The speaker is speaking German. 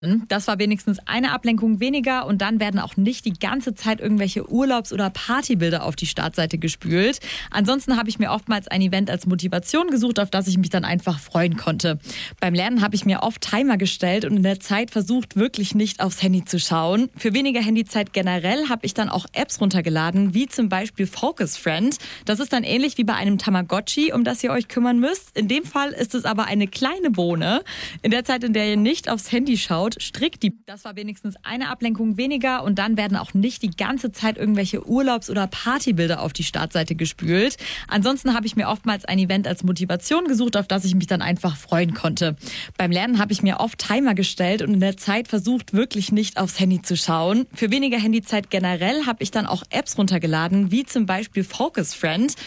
Das war wenigstens eine Ablenkung weniger und dann werden auch nicht die ganze Zeit irgendwelche Urlaubs- oder Partybilder auf die Startseite gespült. Ansonsten habe ich mir oftmals ein Event als Motivation gesucht, auf das ich mich dann einfach freuen konnte. Beim Lernen habe ich mir oft Timer gestellt und in der Zeit versucht, wirklich nicht aufs Handy zu schauen. Für weniger Handyzeit generell habe ich dann auch Apps runtergeladen, wie zum Beispiel Focus Friend. Das ist dann ähnlich wie bei einem Tamagotchi, um das ihr euch kümmern müsst. In dem Fall ist es aber eine kleine Bohne. In der Zeit, in der ihr nicht aufs Handy schaut, strickt die. Das war wenigstens eine Ablenkung weniger und dann werden auch nicht die ganze Zeit irgendwelche Urlaubs- oder Partybilder auf die Startseite gespült. Ansonsten habe ich mir oftmals ein Event als Motivation gesucht, auf das ich mich dann einfach freuen konnte. Beim Lernen habe ich mir oft Timer gestellt und in der Zeit versucht, wirklich nicht aufs Handy zu schauen. Für weniger Handyzeit generell habe ich dann auch Apps runtergeladen, wie zum Beispiel Focus Friend.